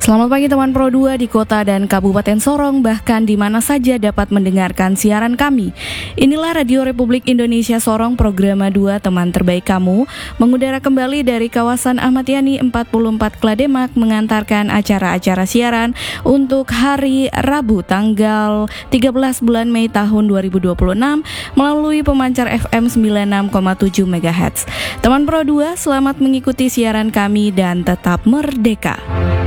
Selamat pagi teman Pro 2 di kota dan Kabupaten Sorong, bahkan di mana saja dapat mendengarkan siaran kami. Inilah Radio Republik Indonesia Sorong, program 2 teman terbaik kamu, mengudara kembali dari kawasan Ahmad Yani 44 Klademak, mengantarkan acara-acara siaran untuk hari Rabu tanggal 13 bulan Mei tahun 2026 melalui pemancar FM 96,7 MHz. Teman Pro 2, selamat mengikuti siaran kami dan tetap merdeka.